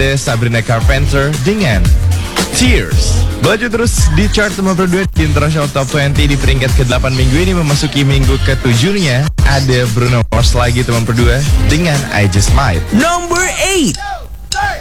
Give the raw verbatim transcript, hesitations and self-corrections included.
ada Sabrina Carpenter dengan Tears. Baju terus di chart nomor dua di International Top dua puluh di peringkat ke delapan minggu ini memasuki minggu ke tujuh-nya. Ada Bruno Mars lagi nomor dua dengan I Just Might. Number eight.